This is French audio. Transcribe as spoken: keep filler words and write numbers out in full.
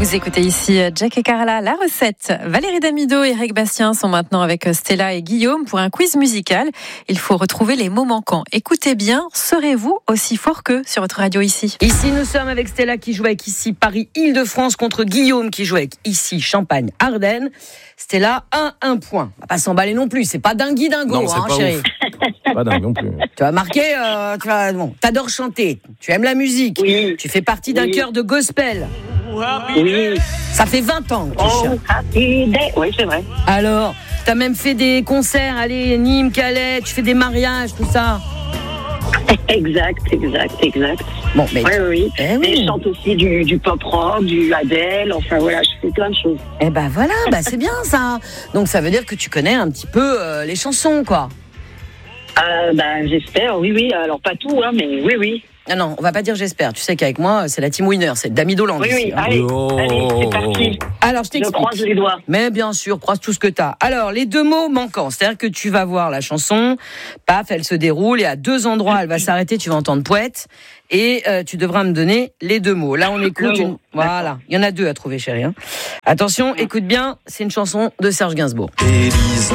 Vous écoutez ici Jack et Carla, la recette. Valérie Damido et Eric Bastien sont maintenant avec Stella et Guillaume pour un quiz musical. Il faut retrouver les mots manquants. Écoutez bien, serez-vous aussi fort qu'eux sur votre radio ici? Ici, nous sommes avec Stella qui joue avec ici Paris-Île-de-France contre Guillaume qui joue avec ici Champagne-Ardennes. Stella, un, un point. On va pas s'emballer non plus, c'est pas dingui dingo, non, hein, chérie. C'est pas dingue non plus. Tu vas marquer, euh, tu vas, bon, t'adores chanter, tu aimes la musique, oui. Tu fais partie d'un oui. chœur de gospel. Oui. Ça fait vingt ans que tu oh, chantes. happy day. Oui, c'est vrai. Alors, t'as même fait des concerts, allez, Nîmes, Calais, tu fais des mariages, tout ça. Exact, exact, exact. Bon, mais oui, oui, oui. Eh oui. Et je chante aussi du, du pop rock, du Adele, enfin voilà, je fais plein de choses. Eh ben voilà, bah c'est bien ça. Donc ça veut dire que tu connais un petit peu euh, les chansons, quoi. Euh, ben, j'espère, oui, oui. Alors pas tout, hein, mais oui, oui. Non, non, on va pas dire j'espère. Tu sais qu'avec moi, c'est la team winner, c'est Damido Land. Oui, ici, oui, hein. allez, Oh. allez, c'est parti. Alors, je t'explique. Je croise les doigts. Mais bien sûr, croise tout ce que t'as. Alors, les deux mots manquants, c'est-à-dire que tu vas voir la chanson, paf, elle se déroule, et à deux endroits, elle va s'arrêter, tu vas entendre poète, et euh, tu devras me donner les deux mots. Là, on écoute une... Voilà, il y en a deux à trouver, chérie. Hein. Attention, écoute bien, c'est une chanson de Serge Gainsbourg. Élise